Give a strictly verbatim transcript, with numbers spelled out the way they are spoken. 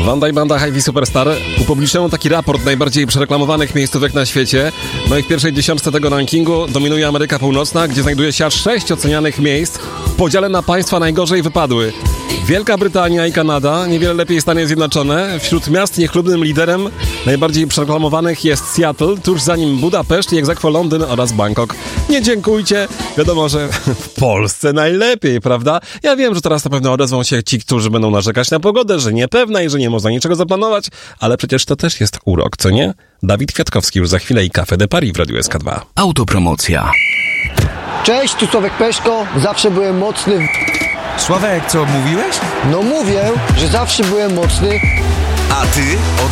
Wanda i banda Hi-Fi Superstar upubliczniają taki raport najbardziej przereklamowanych miejscówek na świecie. No i w pierwszej dziesiątce tego rankingu dominuje Ameryka Północna, gdzie znajduje się aż sześć ocenianych miejsc. W podziale na państwa najgorzej wypadły Wielka Brytania i Kanada, niewiele lepiej Stany Zjednoczone. Wśród miast niechlubnym liderem najbardziej przereklamowanych jest Seattle, tuż za nim Budapeszt i ex aequo Londyn oraz Bangkok. Nie dziękujcie, wiadomo, że w Polsce najlepiej, prawda? Ja wiem, że teraz na pewno odezwą się ci, którzy będą narzekać na pogodę, że niepewna i że nie można niczego zaplanować, ale przecież to też jest urok, co nie? Dawid Kwiatkowski już za chwilę i Café de Paris w Radiu S K dwa. Autopromocja. Cześć, tu Sławek Peszko, zawsze byłem mocny. Sławek, co mówiłeś? No mówię, że zawsze byłem mocny. A ty?